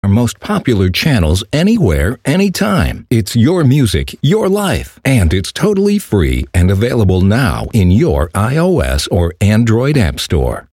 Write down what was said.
our most popular channels anywhere, anytime. It's your music, your life, and it's totally free and available now in your iOS or Android app store.